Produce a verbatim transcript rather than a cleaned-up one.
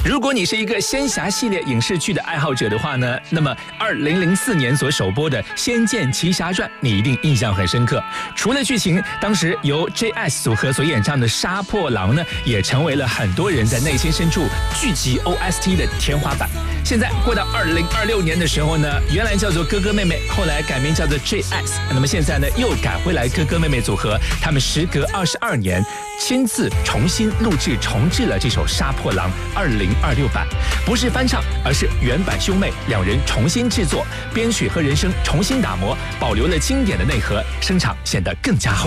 如果你是一个仙侠系列影视剧的爱好者的话呢，那么二零零四年所首播的《仙剑奇侠传》，你一定印象很深刻。除了剧情，当时由 J S 组合所演唱的《杀破狼》呢，也成为了很多人在内心深处剧集 O S T 的天花板。现在过到二零二六年的时候呢，原来叫做哥哥妹妹，后来改名叫做 J S， 那么现在呢又改回来哥哥妹妹组合，他们时隔二十二年亲自重新录制重制了这首《杀破狼》二零二六版，不是翻唱，而是原版兄妹两人重新制作，编曲和人声重新打磨，保留了经典的内核，声场显得更加厚。